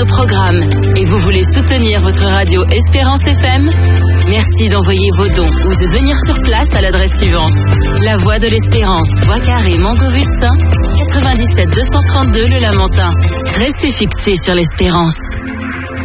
nos programmes et vous voulez soutenir votre radio Espérance FM? Merci d'envoyer vos dons ou de venir sur place à l'adresse suivante. La Voie de l'Espérance, Bois Carré, Montgovustin, 97 232 Le Lamentin. Restez fixés sur l'Espérance.